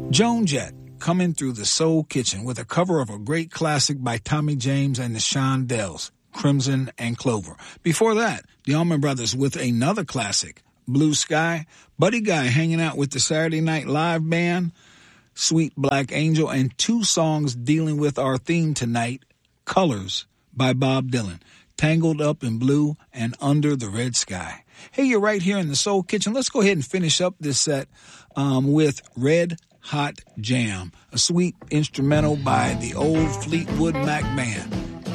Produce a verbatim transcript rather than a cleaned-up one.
Joan Jett coming through the Soul Kitchen with a cover of a great classic by Tommy James and the Shondells, Crimson and Clover. Before that, the Allman Brothers with another classic, Blue Sky, Buddy Guy hanging out with the Saturday Night Live band, Sweet Black Angel, and two songs dealing with our theme tonight, Colors by Bob Dylan, Tangled Up in Blue and Under the Red Sky. Hey, you're right here in the Soul Kitchen. Let's go ahead and finish up this set um, with Red Hot Jam, a sweet instrumental by the old Fleetwood Mac Band.